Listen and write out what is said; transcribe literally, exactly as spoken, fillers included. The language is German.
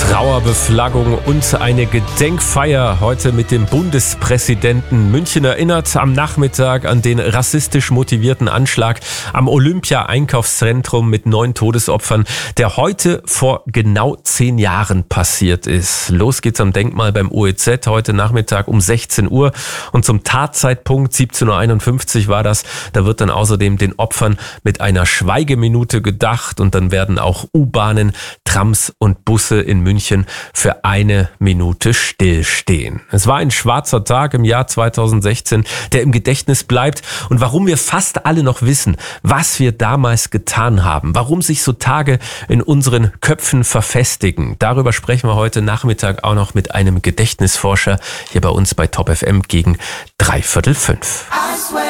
Trauerbeflaggung und eine Gedenkfeier heute mit dem Bundespräsidenten. München erinnert am Nachmittag an den rassistisch motivierten Anschlag am Olympia-Einkaufszentrum mit neun Todesopfern, der heute vor genau zehn Jahren passiert ist. Los geht's am Denkmal beim O E Z heute Nachmittag um sechzehn Uhr und zum Tatzeitpunkt siebzehn Uhr einundfünfzig war das. Da wird dann außerdem den Opfern mit einer Schweigeminute gedacht und dann werden auch U-Bahnen, Trams und Busse in München für eine Minute stillstehen. Es war ein schwarzer Tag im Jahr zweitausendsechzehn, der im Gedächtnis bleibt und warum wir fast alle noch wissen, was wir damals getan haben, warum sich so Tage in unseren Köpfen verfestigen. Darüber sprechen wir heute Nachmittag auch noch mit einem Gedächtnisforscher hier bei uns bei Top F M gegen dreiviertel fünf.